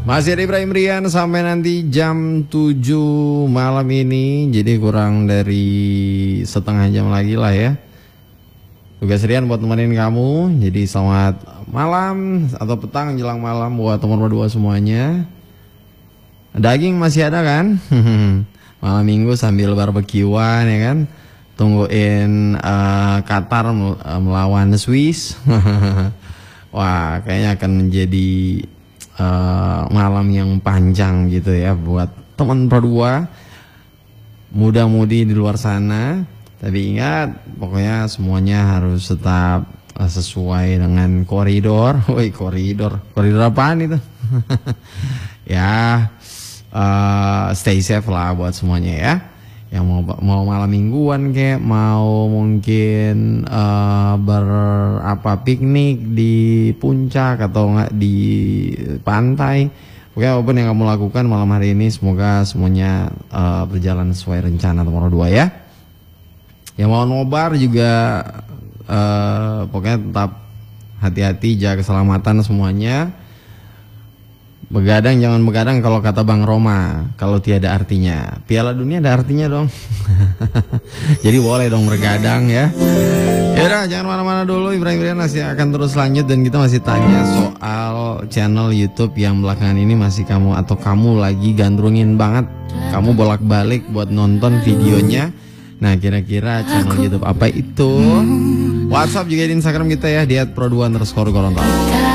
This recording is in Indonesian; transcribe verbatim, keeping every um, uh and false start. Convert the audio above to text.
Masih ada Ibrahim Rian sampai nanti jam tujuh malam ini. Jadi kurang dari setengah jam lagi lah ya. Tugas Rian buat nemenin kamu. Jadi selamat malam atau petang jelang malam buat teman berdua semuanya. Daging masih ada kan? Malam minggu sambil barbekyuan ya kan. Tungguin uh, Qatar melawan Swiss. Wah, kayaknya akan menjadi uh, malam yang panjang gitu ya buat teman berdua, muda-mudi di luar sana. Tapi ingat, pokoknya semuanya harus tetap uh, sesuai dengan koridor. Woi, koridor, koridor apaan itu? Ya, uh, stay safe lah buat semuanya ya. Yang mau mau malam mingguan kayak mau mungkin uh, ber apa piknik di puncak atau enggak di pantai. Oke, apapun yang kamu lakukan malam hari ini semoga semuanya uh, berjalan sesuai rencana nomor dua ya. Yang mau nobar juga uh, pokoknya tetap hati-hati, jaga keselamatan semuanya. Begadang jangan begadang kalau kata Bang Roma, kalau tiada artinya. Piala Dunia ada artinya dong. Jadi boleh dong bergadang ya. Yaudah, jangan mana-mana dulu. Ibrahim Rian masih akan terus lanjut dan kita masih tanya soal channel YouTube yang belakangan ini masih kamu atau kamu lagi gandrungin banget. Kamu bolak-balik buat nonton videonya. Nah, kira-kira channel YouTube apa itu? WhatsApp juga di Instagram kita ya, di at pro dua underscore gorontalo.